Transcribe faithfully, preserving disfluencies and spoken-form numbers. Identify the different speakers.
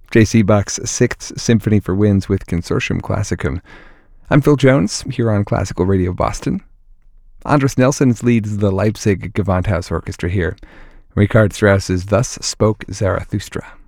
Speaker 1: J C Bach's Sixth Symphony for Winds with Consortium Classicum. I'm Phil Jones, here on Classical Radio Boston. Andras Nelsons leads the Leipzig Gewandhaus Orchestra here. Richard Strauss's Thus Spoke Zarathustra.